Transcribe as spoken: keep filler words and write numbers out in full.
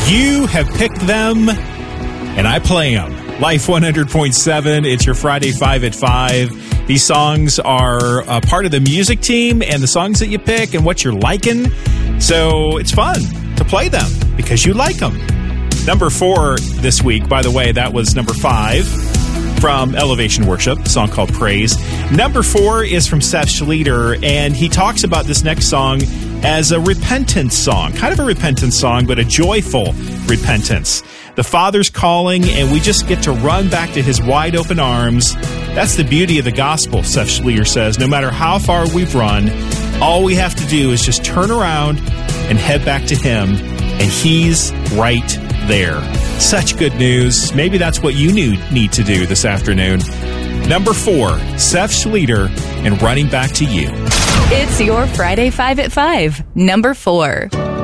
You have picked them, and I play them. Life one hundred point seven, it's your Friday five at five. These songs are a part of the music team and the songs that you pick and what you're liking. So it's fun to play them because you like them. Number four this week, by the way, that was number five from Elevation Worship, a song called Praise. Number four is from Seth Schlueter, and he talks about this next song as a repentance song. Kind of a repentance song, but a joyful repentance. The Father's calling, and we just get to run back to His wide open arms. That's the beauty of the gospel, Seth Schlueter says. No matter how far we've run, all we have to do is just turn around and head back to Him, and He's right there. Such good news. Maybe that's what you need to do this afternoon. Number four, Seth Schlueter and Running Back to You. It's your Friday five at five. Number four.